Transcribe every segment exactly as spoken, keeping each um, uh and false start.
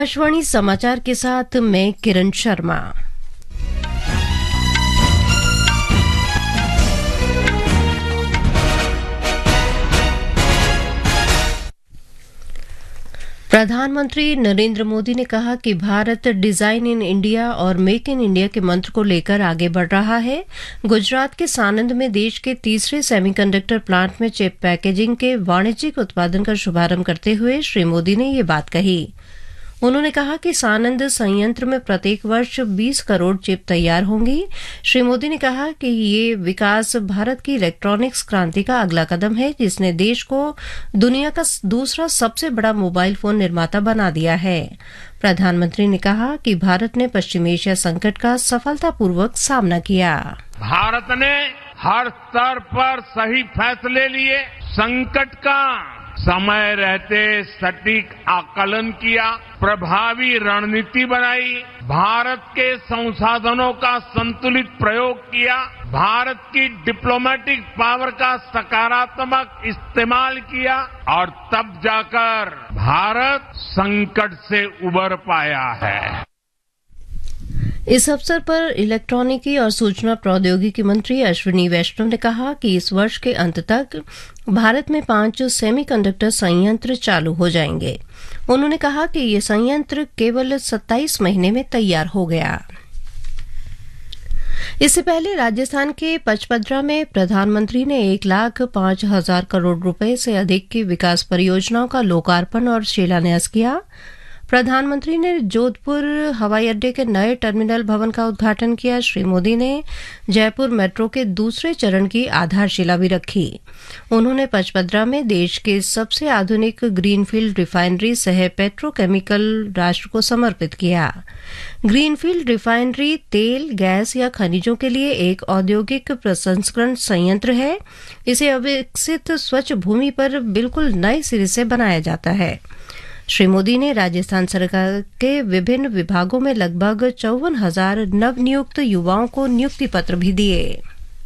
आकाशवाणी समाचार के साथ मैं किरण शर्मा। प्रधानमंत्री नरेंद्र मोदी ने कहा कि भारत डिजाइन इन इंडिया और मेक इन इंडिया के मंत्र को लेकर आगे बढ़ रहा है। गुजरात के सानंद में देश के तीसरे सेमीकंडक्टर प्लांट में चिप पैकेजिंग के वाणिज्यिक उत्पादन का शुभारंभ करते हुए श्री मोदी ने ये बात कही। उन्होंने कहा कि सानंद संयंत्र में प्रत्येक वर्ष बीस करोड़ चिप तैयार होंगी। श्री मोदी ने कहा कि ये विकास भारत की इलेक्ट्रॉनिक्स क्रांति का अगला कदम है, जिसने देश को दुनिया का दूसरा सबसे बड़ा मोबाइल फोन निर्माता बना दिया है। प्रधानमंत्री ने कहा कि भारत ने पश्चिम एशिया संकट का सफलतापूर्वक सामना किया। भारत ने हर स्तर पर सही फैसले लिए, संकट का समय रहते सटीक आकलन किया, प्रभावी रणनीति बनाई, भारत के संसाधनों का संतुलित प्रयोग किया, भारत की डिप्लोमेटिक पावर का सकारात्मक इस्तेमाल किया और तब जाकर भारत संकट से उबर पाया है। इस अवसर पर इलेक्ट्रॉनिकी और सूचना प्रौद्योगिकी मंत्री अश्विनी वैष्णव ने कहा कि इस वर्ष के अंत तक भारत में पांच सेमीकंडक्टर संयंत्र चालू हो जाएंगे। उन्होंने कहा कि ये संयंत्र केवल सत्ताईस महीने में तैयार हो गया। इससे पहले राजस्थान के पचपदरा में प्रधानमंत्री ने एक लाख पांच हजार करोड़ रुपए से अधिक की विकास परियोजनाओं का लोकार्पण और शिलान्यास किया। प्रधानमंत्री ने जोधपुर हवाई अड्डे के नए टर्मिनल भवन का उद्घाटन किया। श्री मोदी ने जयपुर मेट्रो के दूसरे चरण की आधारशिला भी रखी। उन्होंने पचपदरा में देश के सबसे आधुनिक ग्रीनफील्ड रिफाइनरी सह पेट्रोकेमिकल राष्ट्र को समर्पित किया। ग्रीनफील्ड रिफाइनरी तेल, गैस या खनिजों के लिए एक औद्योगिक प्रसंस्करण संयंत्र है। इसे अविकसित स्वच्छ भूमि पर बिल्कुल नए सिरे से बनाया जाता है। श्री मोदी ने राजस्थान सरकार के विभिन्न विभागों में लगभग चौवन हजार नवनियुक्त युवाओं को नियुक्ति पत्र भी दिए।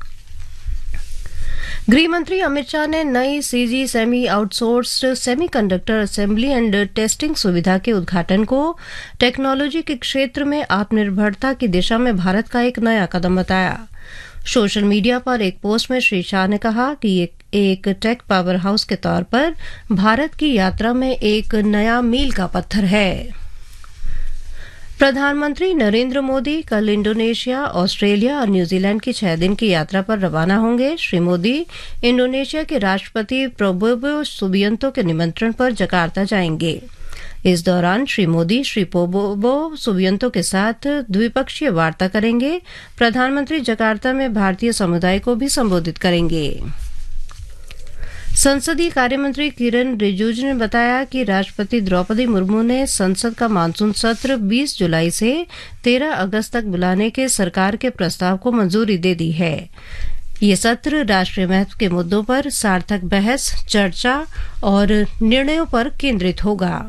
गृहमंत्री अमित शाह ने नई CG semi outsourced semiconductor assembly and testing सुविधा के उद्घाटन को टेक्नोलॉजी के क्षेत्र में आत्मनिर्भरता की दिशा में भारत का एक नया कदम बताया। सोशल मीडिया पर एक पोस्ट में श्री शाह ने कहा कि एक टेक पावर हाउस के तौर पर भारत की यात्रा में एक नया मील का पत्थर है। प्रधानमंत्री नरेंद्र मोदी कल इंडोनेशिया, ऑस्ट्रेलिया और न्यूजीलैंड की छह दिन की यात्रा पर रवाना होंगे। श्री मोदी इंडोनेशिया के राष्ट्रपति प्रबोवो सुबियांतो के निमंत्रण पर जकार्ता जाएंगे। इस दौरान श्री मोदी श्री प्रबोवो सुबियांतो के साथ द्विपक्षीय वार्ता करेंगे। प्रधानमंत्री जकार्ता में भारतीय समुदाय को भी संबोधित करेंगे। संसदीय कार्यमंत्री किरण रिजिजू ने बताया कि राष्ट्रपति द्रौपदी मुर्मू ने संसद का मानसून सत्र बीस जुलाई से तेरह अगस्त तक बुलाने के सरकार के प्रस्ताव को मंजूरी दे दी है। ये सत्र राष्ट्रीय महत्व के मुद्दों पर सार्थक बहस, चर्चा और निर्णयों पर केंद्रित होगा।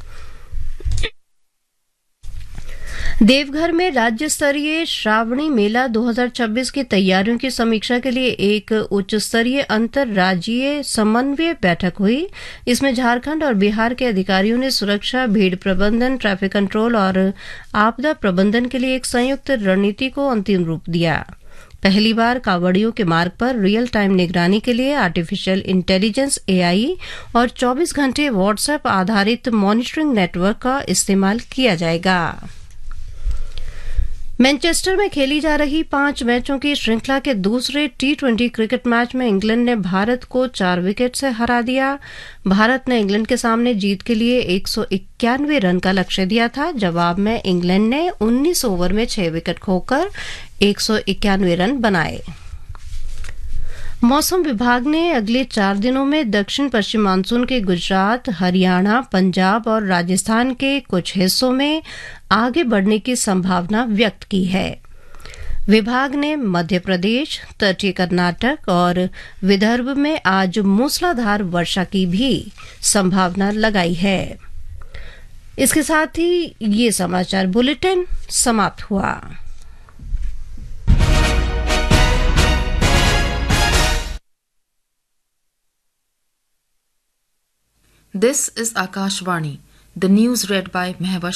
देवघर में राज्य स्तरीय श्रावणी मेला दो हज़ार छब्बीस की तैयारियों की समीक्षा के लिए एक उच्च स्तरीय अंतर्राज्यीय समन्वय बैठक हुई। इसमें झारखंड और बिहार के अधिकारियों ने सुरक्षा, भीड़ प्रबंधन, ट्रैफिक कंट्रोल और आपदा प्रबंधन के लिए एक संयुक्त रणनीति को अंतिम रूप दिया। पहली बार कांवड़ियों के मार्ग पर रियल टाइम निगरानी के लिए आर्टिफिशियल इंटेलिजेंस एआई और चौबीस घंटे व्हाट्सएप आधारित मॉनिटरिंग नेटवर्क का इस्तेमाल किया जाएगा। मैनचेस्टर में खेली जा रही पांच मैचों की श्रृंखला के दूसरे टी ट्वेंटी क्रिकेट मैच में इंग्लैंड ने भारत को चार विकेट से हरा दिया। भारत ने इंग्लैंड के सामने जीत के लिए एक सौ इक्यानवे रन का लक्ष्य दिया था। जवाब में इंग्लैंड ने उन्नीस ओवर में छह विकेट खोकर एक सौ इक्यानवे रन बनाए। मौसम विभाग ने अगले चार दिनों में दक्षिण पश्चिम मानसून के गुजरात, हरियाणा, पंजाब और राजस्थान के कुछ हिस्सों में आगे बढ़ने की संभावना व्यक्त की है। विभाग ने मध्य प्रदेश, तटीय कर्नाटक और विदर्भ में आज मूसलाधार वर्षा की भी संभावना लगाई है। इसके साथ ही ये समाचार बुलेटिन समाप्त हुआ। This is Akashvani, The news read by Mehwa